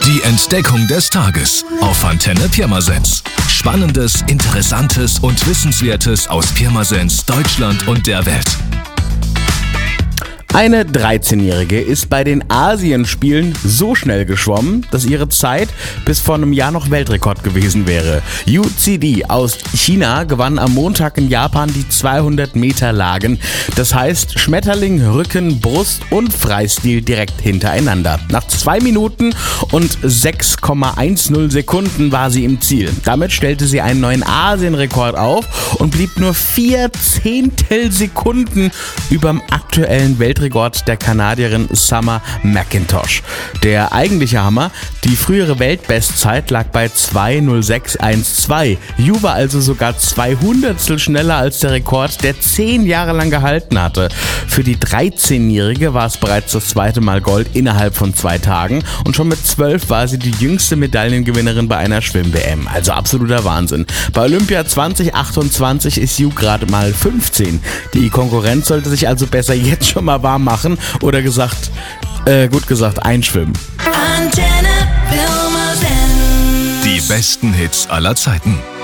Die Entdeckung des Tages auf Antenne Pirmasens. Spannendes, Interessantes und Wissenswertes aus Pirmasens, Deutschland und der Welt. Eine 13-Jährige ist bei den Asienspielen so schnell geschwommen, dass ihre Zeit bis vor einem Jahr noch Weltrekord gewesen wäre. Yu Zidi aus China gewann am Montag in Japan die 200 Meter Lagen. Das heißt Schmetterling, Rücken, Brust und Freistil direkt hintereinander. Nach 2 Minuten und 6,10 Sekunden war sie im Ziel. Damit stellte sie einen neuen Asienrekord auf und blieb nur 4 Zehntelsekunden überm aktuellen Weltrekord der Kanadierin Summer McIntosh. Der eigentliche Hammer, die frühere Weltbestzeit lag bei 2:06,12. Yu war also sogar 200stel schneller als der Rekord, der 10 Jahre lang gehalten hatte. Für die 13-Jährige war es bereits das zweite Mal Gold innerhalb von 2 Tagen und schon mit 12 war sie die jüngste Medaillengewinnerin bei einer Schwimm-WM. Also absoluter Wahnsinn. Bei Olympia 2028 ist Yu gerade mal 15. Die Konkurrenz sollte sich also besser jetzt schon mal warm machen oder gut gesagt einschwimmen. Die besten Hits aller Zeiten.